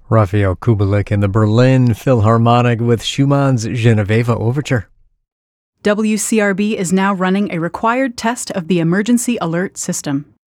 Raphael Kubelik and the Berlin Philharmonic with Schumann's Genoveva Overture. WCRB is now running a required test of the emergency alert system.